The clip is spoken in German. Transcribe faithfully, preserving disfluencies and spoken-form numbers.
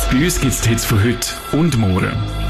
Bei uns gibt es die Hits von heute und morgen.